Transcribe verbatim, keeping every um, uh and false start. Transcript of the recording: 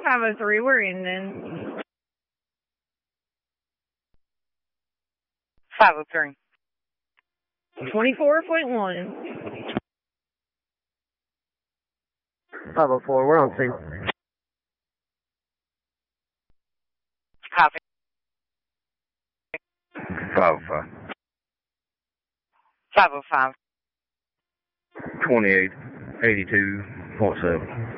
five oh three, we're in then. five oh three. twenty-four point one. five oh four, we're on scene. Copy. five oh five. five oh five. twenty-eight eighty-two point seven.